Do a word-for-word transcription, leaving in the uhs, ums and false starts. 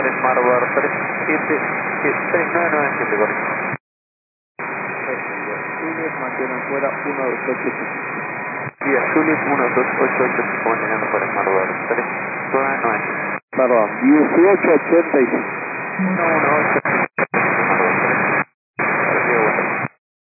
para Smartbar tres siete tres nueve nueve siete, correcto. Juliet, mantienen fuera uno dos ocho ocho. Vía Juliet uno dos ocho ocho, manteniendo para Smartbar tres nueve nueve siete. Perdón, dieciocho ochenta y cinco. uno uno ocho